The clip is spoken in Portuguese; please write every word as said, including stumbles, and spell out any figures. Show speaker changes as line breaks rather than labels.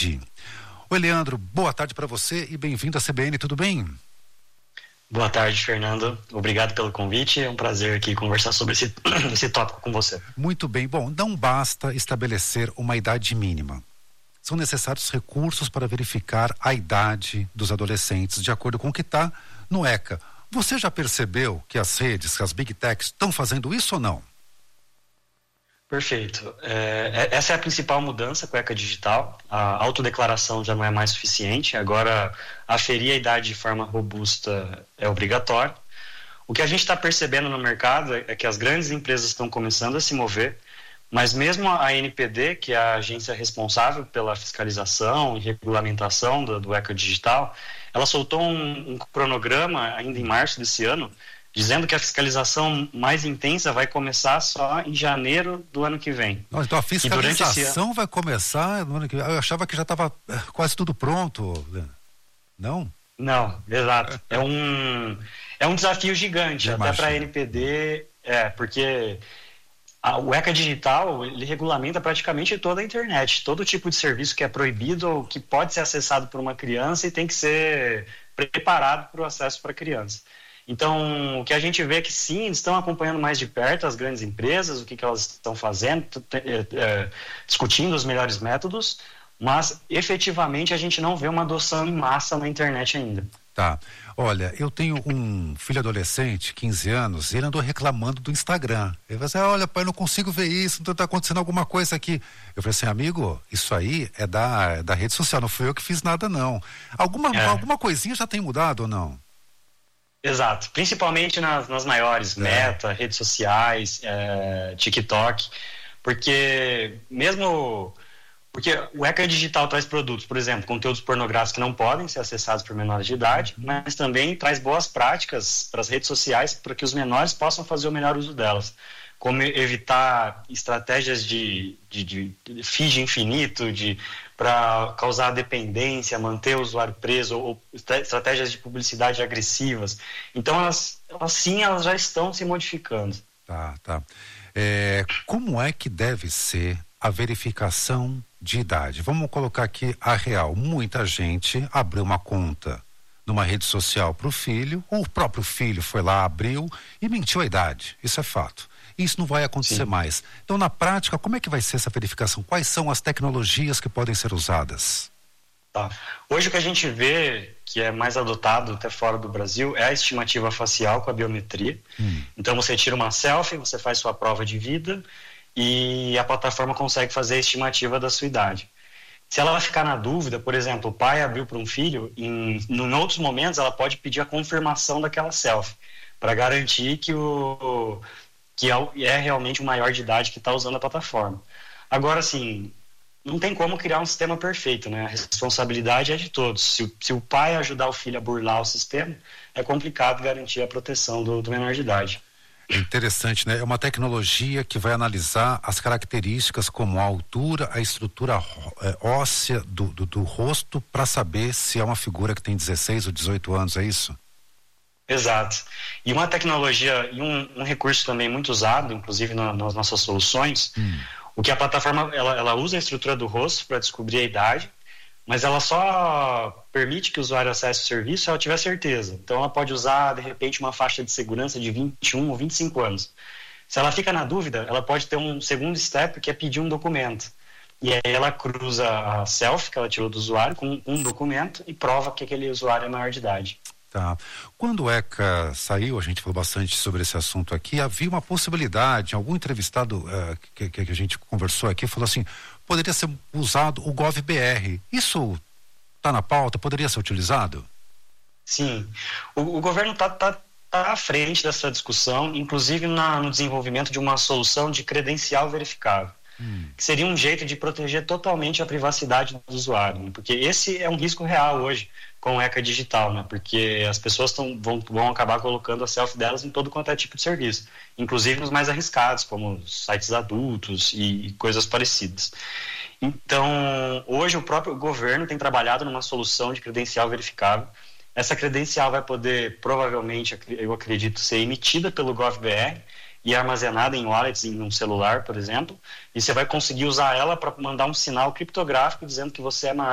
D. Oi, Leandro, boa tarde para você e bem-vindo à C B N, tudo bem?
Boa tarde, Fernando. Obrigado pelo convite. É um prazer aqui conversar sobre esse, esse tópico com você.
Muito bem. Bom, não basta estabelecer uma idade mínima. São necessários recursos para verificar a idade dos adolescentes, de acordo com o que está no ECA. Você já percebeu que as redes, que as Big Techs estão fazendo isso ou não?
Perfeito. É, essa é a principal mudança com a ECA Digital. A autodeclaração já não é mais suficiente. Agora, aferir a idade de forma robusta é obrigatório. O que a gente está percebendo no mercado é que as grandes empresas estão começando a se mover, mas mesmo a A N P D, que é a agência responsável pela fiscalização e regulamentação do, do ECA Digital, ela soltou um, um cronograma ainda em março desse ano, dizendo que a fiscalização mais intensa vai começar só em janeiro do ano que vem.
Nossa, então a fiscalização vai começar no ano que vem? Eu achava que já estava quase tudo pronto. Não?
Não, exato. É um, é um desafio gigante,
Eu
até para a
imagino.
N P D, é, porque a, o ECA Digital, ele regulamenta praticamente toda a internet, todo tipo de serviço que é proibido ou que pode ser acessado por uma criança e tem que ser preparado para o acesso para a criança. Então, o que a gente vê é que sim, eles estão acompanhando mais de perto as grandes empresas, o que, que elas estão fazendo, é, é, discutindo os melhores métodos, mas efetivamente a gente não vê uma adoção em massa na internet ainda.
Tá. Olha, eu tenho um filho adolescente, quinze anos, e ele andou reclamando do Instagram. Ele falou assim, olha pai, eu não consigo ver isso, não está acontecendo alguma coisa aqui. Eu falei assim, amigo, isso aí é da, da rede social, não fui eu que fiz nada não. Alguma,
É.
alguma coisinha já tem mudado ou não?
Exato, principalmente nas, nas maiores,
É.
Meta, redes sociais, é, TikTok, porque mesmo... Porque o ECA Digital traz produtos, por exemplo, conteúdos pornográficos que não podem ser acessados por menores de idade, mas também traz boas práticas para as redes sociais para que os menores possam fazer o melhor uso delas. Como evitar estratégias de, de, de feed infinito, de, para causar dependência, manter o usuário preso, ou estratégias de publicidade agressivas. Então, elas, elas sim, elas já estão se modificando.
Tá, tá. É, como é que deve ser a verificação de idade? Vamos colocar aqui a real. Muita gente abriu uma conta numa rede social para o filho, ou o próprio filho foi lá, abriu e mentiu a idade. Isso é fato. Isso não vai acontecer
Sim.
mais. Então, na prática, como é que vai ser essa verificação? Quais são as tecnologias que podem ser usadas?
Tá. Hoje o que a gente vê que é mais adotado até fora do Brasil é a estimativa facial com a biometria.
Hum.
Então você tira uma selfie, você faz sua prova de vida e a plataforma consegue fazer a estimativa da sua idade. Se ela ficar na dúvida, por exemplo, o pai abriu para um filho, em, em outros momentos ela pode pedir a confirmação daquela selfie para garantir que o que é realmente o maior de idade que está usando a plataforma. Agora, assim, não tem como criar um sistema perfeito, né? A responsabilidade é de todos. Se o, se o pai ajudar o filho a burlar o sistema, é complicado garantir a proteção do, do menor de idade.
É interessante, né? É uma tecnologia que vai analisar as características como a altura, a estrutura é, óssea do, do, do rosto para saber se é uma figura que tem dezesseis ou dezoito anos, é isso?
Exato. E uma tecnologia e um, um recurso também muito usado, inclusive na, nas nossas soluções, hum. o que a plataforma, ela, ela usa a estrutura do rosto para descobrir a idade, mas ela só permite que o usuário acesse o serviço se ela tiver certeza. Então ela pode usar, de repente, uma faixa de segurança de vinte e um ou vinte e cinco anos. Se ela fica na dúvida, ela pode ter um segundo step, que é pedir um documento. E aí ela cruza a selfie que ela tirou do usuário com um documento e prova que aquele usuário é maior de idade.
Tá. Quando o ECA saiu, a gente falou bastante sobre esse assunto aqui, havia uma possibilidade, algum entrevistado uh, que, que a gente conversou aqui falou assim, poderia ser usado o GovBR. Isso está na pauta? Poderia ser utilizado?
Sim. O, o governo está tá, tá à frente dessa discussão, inclusive na, no desenvolvimento de uma solução de credencial verificável. Hum. Que seria um jeito de proteger totalmente a privacidade do usuário, né? Porque esse é um risco real hoje com o ECA Digital, né? Porque as pessoas tão, vão, vão acabar colocando a selfie delas em todo quanto é tipo de serviço, inclusive nos mais arriscados, como sites adultos e, e coisas parecidas. Então, hoje o próprio governo tem trabalhado numa solução de credencial verificável. Essa credencial vai poder, provavelmente, eu acredito, ser emitida pelo GovBR e armazenada em wallets em um celular, por exemplo, e você vai conseguir usar ela para mandar um sinal criptográfico dizendo que você é maior